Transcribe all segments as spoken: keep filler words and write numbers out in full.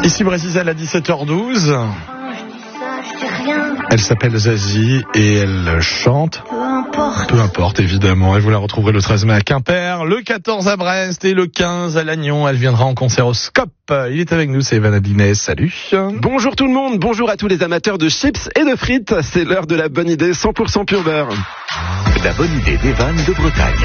Ici Brésil à dix-sept heures douze. Elle s'appelle Zazie et elle chante. Peu importe. Peu importe, évidemment. Et vous la retrouverez le treize mai à Quimper, le quatorze à Brest et le quinze à Lannion. Elle viendra en concert au Scope. Il est avec nous, c'est Evan Adinès. Salut. Bonjour tout le monde, bonjour à tous les amateurs de chips et de frites. C'est l'heure de la bonne idée cent pour cent pur beurre. La bonne idée d'Evan de Bretagne.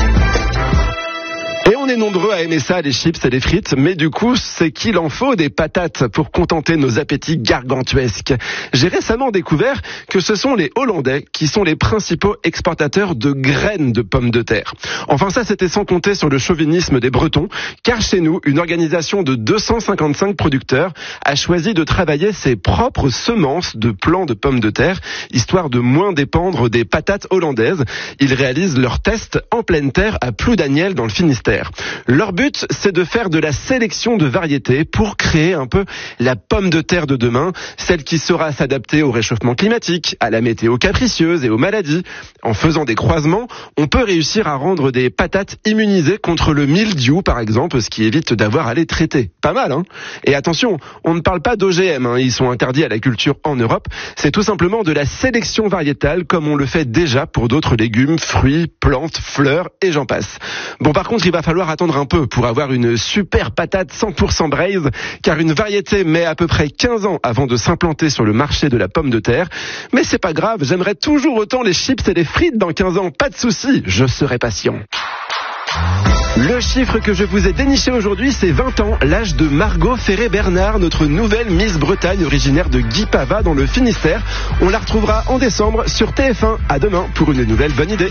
Et on est nombreux à aimer ça, les chips et les frites, mais du coup, c'est qu'il en faut des patates pour contenter nos appétits gargantuesques. J'ai récemment découvert que ce sont les Hollandais qui sont les principaux exportateurs de graines de pommes de terre. Enfin ça, c'était sans compter sur le chauvinisme des Bretons, car chez nous, une organisation de deux cent cinquante-cinq producteurs a choisi de travailler ses propres semences de plants de pommes de terre, histoire de moins dépendre des patates hollandaises. Ils réalisent leurs tests en pleine terre à Ploudaniel dans le Finistère. Leur but, c'est de faire de la sélection de variétés pour créer un peu la pomme de terre de demain, celle qui saura s'adapter au réchauffement climatique, à la météo capricieuse et aux maladies. En faisant des croisements, on peut réussir à rendre des patates immunisées contre le mildiou, par exemple, ce qui évite d'avoir à les traiter. Pas mal, hein? Et attention, on ne parle pas d'O G M, hein, ils sont interdits à la culture en Europe. C'est tout simplement de la sélection variétale, comme on le fait déjà pour d'autres légumes, fruits, plantes, fleurs, et j'en passe. Bon, par contre, il va falloir attendre un peu pour avoir une super patate cent pour cent braise, car une variété met à peu près quinze ans avant de s'implanter sur le marché de la pomme de terre. Mais c'est pas grave, j'aimerais toujours autant les chips et les frites dans quinze ans, pas de souci, je serai patient. Le chiffre que je vous ai déniché aujourd'hui, c'est vingt ans, l'âge de Margot Ferré-Bernard, notre nouvelle Miss Bretagne originaire de Guipava dans le Finistère. On la retrouvera en décembre sur T F un. À demain pour une nouvelle bonne idée.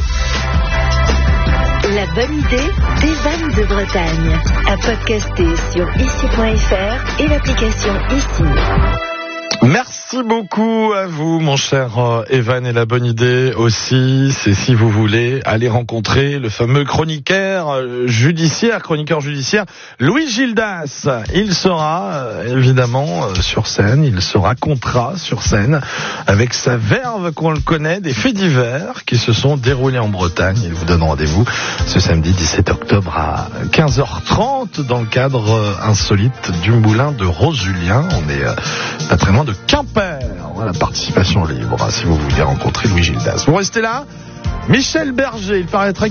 La bonne idée d'Evan de Bretagne. À podcaster sur ici point f r et l'application Ici. Merci beaucoup à vous, mon cher euh, Evan, et la bonne idée aussi, c'est si vous voulez aller rencontrer le fameux chroniqueur euh, judiciaire, chroniqueur judiciaire Louis Gildas. Il sera euh, évidemment euh, sur scène, il se racontera sur scène avec sa verve qu'on le connaît des faits divers qui se sont déroulés en Bretagne. Il vous donne rendez-vous ce samedi dix-sept octobre à quinze heures trente dans le cadre euh, insolite du moulin de Rosulien. On est euh, pas très loin de Quimper. Voilà, participation libre, hein, si vous voulez rencontrer Louis Gildas. Vous restez là. Michel Berger, il paraîtrait